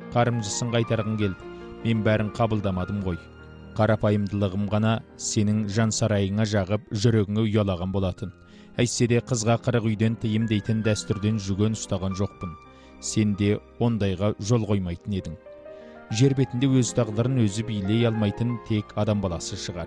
қарымжысын қайтарғың келді. Мен бәрін қабылдамадым ғой. Қарапайымдылығым ғана сенің жан сарайыңа жағып, жүрегіңе ұялаған болатын. Әйтсе де қызға қырық үйден тыйым дейтін дәстүрден жүген ұстаған жоқпын. Сен де ондайға жол қоймайтын едің. Жер бетінде өз тағдырын өзі билей алмайтын тек адам баласы шығар.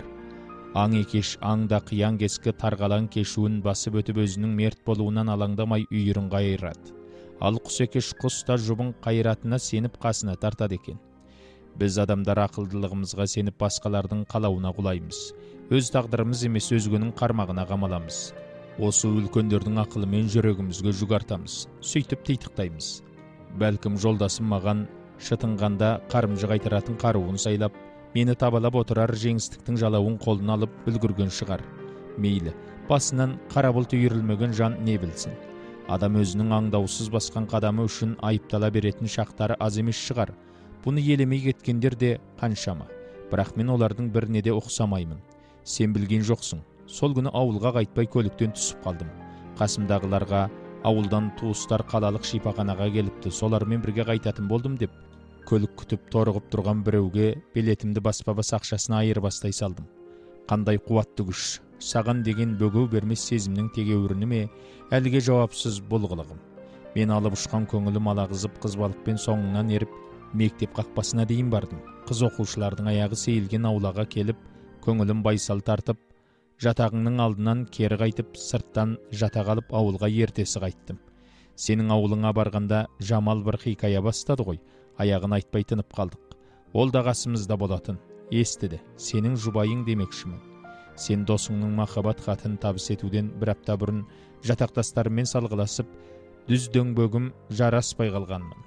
Аң екеш аңда қиян кескі тарғалан кешуін басып өтіп өзінің мерт болуынан алаңдамай үйірін қайырады. Ал құс екеш құста жұбын қайратына сеніп қасына тартады екен. Біз адамдар ақылдылығымызға сеніп басқалардың қалауына құлаймыз. Өз тағдырымыз емес өзгенің қармағына қамаламыз. Осы үлкендердің ақылымен жүрегімізге жүк артамыз. Сөйтіп титықтаймыз. Бәлкім жолдасым маған шытынғанда қарымжы қайтаратын қаруын сайлап, мені табалап отырар жеңістіктің жалауын қолына алып үлгірген шығар. Мейлі, басынан қара бұлт үйірілмеген жан не білсін. Адам өзінің аңдаусыз басқан қадамы үшін айыптала беретін шақтары аз емес шығар. Бұны елемей кеткендер де қаншама. Бірақ мен олардың біріне де ұқсамаймын. Сен білген жоқсың. Сол күні ауылға қайтпай көліктен түсіп қалдым. Қасымдағыларға ауылдан туыстар қалалық шипаханаға келіпті, солармен бірге қайтатын болдым деп, көлік күтіп торығып тұрған біреуге билетімді баспа-бас ақшасына айырбастай салдым. Қандай қуатты күш, саған деген бөгеу бермес сезімнің тегеуріні ме, әлге жауапсыз бұлғылығым. Мен алып ұшқан көңілім алағызып қызбалықпен соңынан еріп, мектеп қақпасына дейін бардым. Қыз оқушылардың аяғы сейілген аулаға келіп, көңілім байсал тартып, жатағыңның алдынан кері қайтып, сырттан жатақ алып ауылға ертесі қайттым. Сенің ауылыңа барғанда Жамал бір хикая бастады ғой, аяғын айтпай тынып қалдық. Ол да қасымызда болатын. Естіді, сенің жұбайың демекшімін. Сен досыңның махаббат хатын табыс етуден бір апта бұрын жатақтастарымен салғыласып, дүз дөңбөгім жараспай қалғанмын.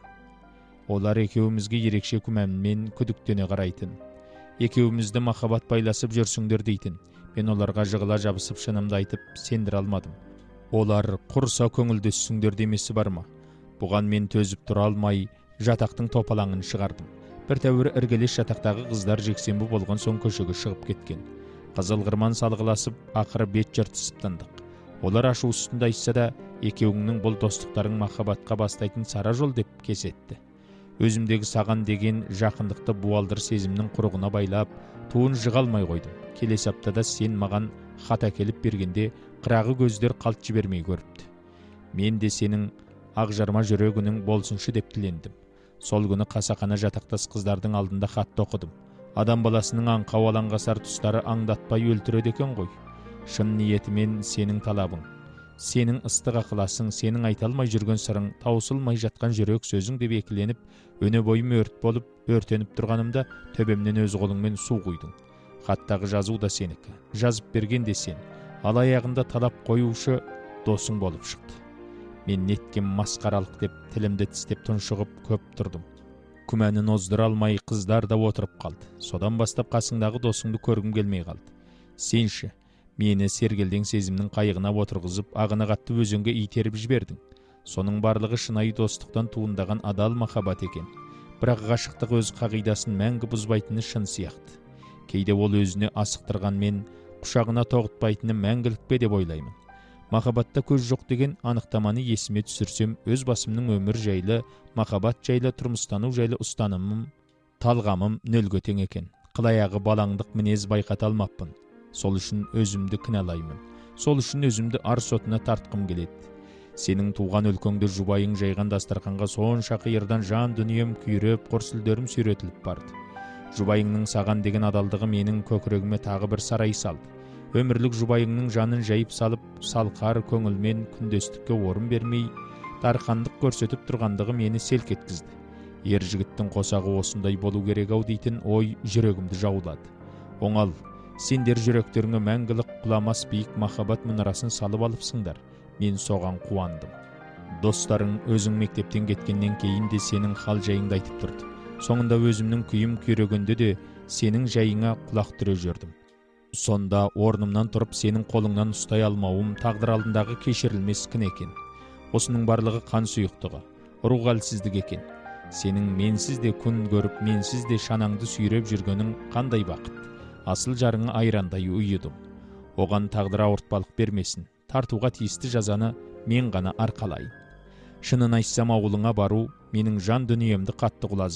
Олар екеуімізге ерекше күмәнмен күдіктене қарайтын. Екеуімізді махаббат байласып жүрсіңдер дейтін. Мен оларға жығыла жабысып шынымды айтып сендіре алмадым. Олар құрса көңілдессіңдер демесі бар ма? Бұған мен төзіп тұра алмай жатақтың топалаңын шығардым. Бір тәуір іргелес жатақтағы қыздар жексенбі болған соң көшеге шығып кеткен. Қызыл-қырман салғыласып, ақыры бет жыртысып тындық. Олар ашу үстінде айтса да, екеуіңнің бұл достықтарың махаббатқа бастайтын сара жол деп кесетті. Өзімдегі саған деген жақындықты буалдыр сезімнің құрығына байлап, туын жығалмай қойдым. Келесі аптада сен маған хат әкеліп бергенде қырағы көздер қалт жібермей көріпті. Мен де сенің ақжарма жүрегінің болсыншы деп тілендім. Сол күні қасақана жатақтас қыздардың алдында хатты оқыдым. Адам баласының аңқау алаңғасар тұстары аңдатпай өлтіреді екен ғой. Шын ниетімен сенің талабың, сенің ыстық ақыласың, сенің айта алмай жүрген сырың, таусылмай жатқан жүрек сөзің деп екіленіп, өне бойым өрт болып, өртеніп тұрғанымда төбемнен өз қолыңмен су құйдың. Хаттағы жазу да сенікі, жазып берген де сен, ал аяғында талап қоюшы досың болып шықты. Мен неткен масқаралық деп тілімді тістеп тұншығып көп тұрдым. Күмәнін оздыра алмай қыздар да отырып қалды. Содан бастап қасыңдағы досыңды көргім келмей қалды. Сенші, мені сергелдең сезімнің қайығына отырғызып, ағыны қатты өзенге итеріп жібердің. Соның барлығы шынайы достықтан туындаған адал махаббат екен. Бірақ ғашықтық өз қағидасын мәңгі бұзбайтыны шын сияқты. Кейде ол өзіне асықтырғанмен, құшағына тоғытпайтыны мәңгілік пе деп ойлаймын. Махаббатта көз жоқ деген анықтаманы есіме түсірсем, өз басымның өмір жайлы, махаббат жайлы, тұрмыстану жайлы ұстанымым, талғамым нөлге тең екен. Қылаяғы балаңдық мінез байқата алмаппын. Сол үшін өзімді кінәлаймын. Сол үшін өзімді ар сотына тартқым келеді. Сенің туған өлкеңді жұбайың жайған дастарханға сонша қиырдан жан дүнием күйреп, құрсылдерім сүйретіліп барды. Жұбайыңның саған деген адалдығы менің көкірегіме тағы бір сарай салды. Өмірлік жұбайыңның жанын жайып салып, салқар көңілмен күндестікке орын бермей, тарқандық көрсетіп тұрғандығы мені селк еткізді. Ер жігіттің қосағы осындай болу керек-ау дейтін ой жүрегімді жаулады. Оңал, сендер жүректеріңе мәңгілік құламас биік махаббат мұнарасын салып алыпсыңдар. Мен соған қуандым. Достарың өзің мектептен кеткеннен кейін де сенің хал жайыңды айтып тұрды. Соңында өзімнің күйім күйрегенде де сенің жайыңа құлақ түре жүрдім. Сонда орнымнан тұрып сенің қолыңнан ұстай алмауым тағдыр алдындағы кешірілмес кін екен. Осының барлығы қан сұйықтығы, рух әлсіздік екен. Сенің менсіз де күн көріп, менсіз де шанаңды сүйреп жүргенің қандай бақыт. Асыл жарыңа айрандай ұйыдым. Оған тағдыр ауыртпалық бермесін. Тартуға тиісті жазаны мен ғана арқалайын. Шынын айтсам ауылыңа бару менің жан дүниемді қатты құлазытты.